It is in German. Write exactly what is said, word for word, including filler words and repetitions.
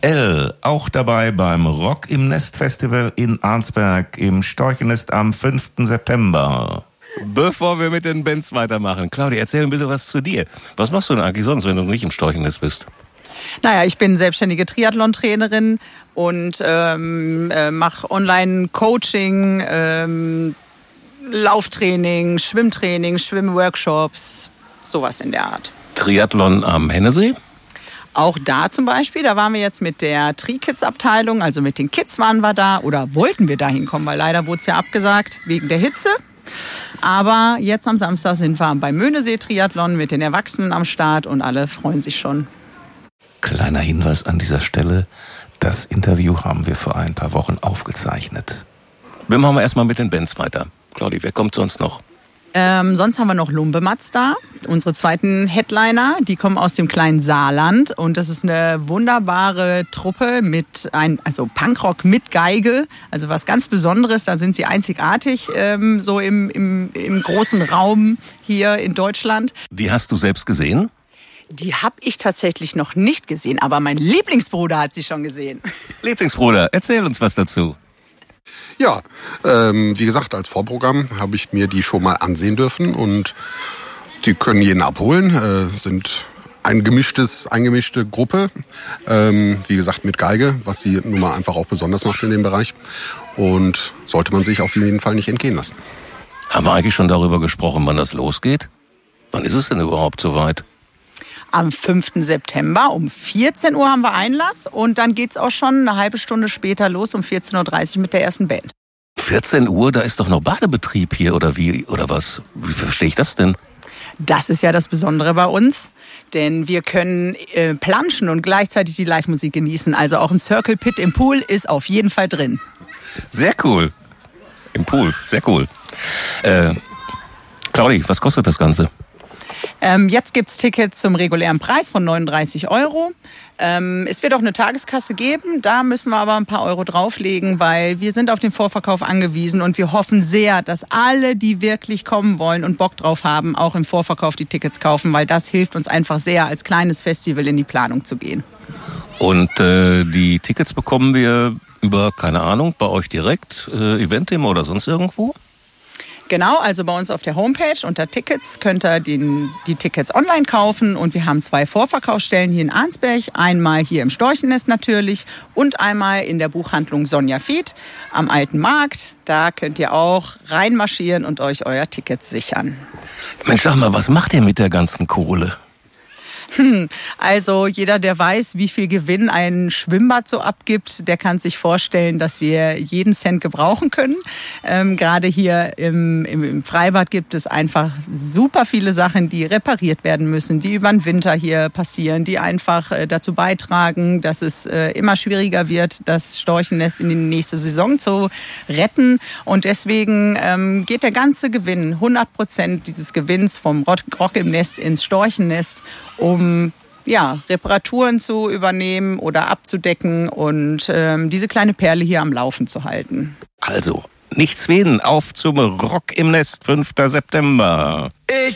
L, auch dabei beim Rock im Nest Festival in Arnsberg im Storchennest am fünften September. Bevor wir mit den Bands weitermachen, Claudia, erzähl ein bisschen was zu dir. Was machst du denn eigentlich sonst, wenn du nicht im Storchennest bist? Naja, ich bin selbstständige Triathlon-Trainerin und ähm, äh, mache Online-Coaching, ähm, Lauftraining, Schwimmtraining, Schwimmworkshops, sowas in der Art. Triathlon am Hennesee? Auch da zum Beispiel, da waren wir jetzt mit der Tri-Kids-Abteilung, also mit den Kids waren wir da oder wollten wir da hinkommen, weil leider wurde es ja abgesagt wegen der Hitze. Aber jetzt am Samstag sind wir beim Möhnesee-Triathlon mit den Erwachsenen am Start und alle freuen sich schon. Kleiner Hinweis an dieser Stelle, das Interview haben wir vor ein paar Wochen aufgezeichnet. Wir machen erstmal mit den Bands weiter. Claudia, wer kommt sonst noch? Ähm, sonst haben wir noch Lumbematz da, unsere zweiten Headliner. Die kommen aus dem kleinen Saarland und das ist eine wunderbare Truppe mit ein, also Punkrock mit Geige, also was ganz Besonderes. Da sind sie einzigartig ähm, so im, im, im großen Raum hier in Deutschland. Die hast du selbst gesehen? Die habe ich tatsächlich noch nicht gesehen, aber mein Lieblingsbruder hat sie schon gesehen. Lieblingsbruder, erzähl uns was dazu. Ja, ähm, wie gesagt, als Vorprogramm habe ich mir die schon mal ansehen dürfen und die können jeden abholen, äh, sind ein gemischtes, eingemischte Gruppe, ähm, wie gesagt mit Geige, was sie nun mal einfach auch besonders macht in dem Bereich und sollte man sich auf jeden Fall nicht entgehen lassen. Haben wir eigentlich schon darüber gesprochen, wann das losgeht? Wann ist es denn überhaupt soweit? Am fünften September um vierzehn Uhr haben wir Einlass und dann geht's auch schon eine halbe Stunde später los, um vierzehn Uhr dreißig mit der ersten Band. vierzehn Uhr, da ist doch noch Badebetrieb hier oder wie, oder was? Wie verstehe ich das denn? Das ist ja das Besondere bei uns, denn wir können äh, planschen und gleichzeitig die Live-Musik genießen. Also auch ein Circle Pit im Pool ist auf jeden Fall drin. Sehr cool. Im Pool, sehr cool. Äh, Claudi, was kostet das Ganze? Ähm, jetzt gibt's Tickets zum regulären Preis von neununddreißig Euro. Ähm, es wird auch eine Tageskasse geben, da müssen wir aber ein paar Euro drauflegen, weil wir sind auf den Vorverkauf angewiesen und wir hoffen sehr, dass alle, die wirklich kommen wollen und Bock drauf haben, auch im Vorverkauf die Tickets kaufen, weil das hilft uns einfach sehr, als kleines Festival in die Planung zu gehen. Und äh, die Tickets bekommen wir über, keine Ahnung, bei euch direkt, äh, Eventim oder sonst irgendwo? Genau, also bei uns auf der Homepage unter Tickets könnt ihr den, die Tickets online kaufen und wir haben zwei Vorverkaufsstellen hier in Arnsberg, einmal hier im Storchennest natürlich und einmal in der Buchhandlung Sonja Fied am Alten Markt. Da könnt ihr auch reinmarschieren und euch euer Ticket sichern. Mensch, sag mal, was macht ihr mit der ganzen Kohle? Hm, also jeder, der weiß, wie viel Gewinn ein Schwimmbad so abgibt, der kann sich vorstellen, dass wir jeden Cent gebrauchen können. Ähm, gerade hier im, im, im Freibad gibt es einfach super viele Sachen, die repariert werden müssen, die über den Winter hier passieren, die einfach äh, dazu beitragen, dass es äh, immer schwieriger wird, das Storchennest in die nächste Saison zu retten. Und deswegen ähm, geht der ganze Gewinn, hundert Prozent dieses Gewinns vom Rock im Nest ins Storchennest, um ja, Reparaturen zu übernehmen oder abzudecken und ähm, diese kleine Perle hier am Laufen zu halten. Also, nichts wen, auf zum Rock im Nest, fünften September. Ich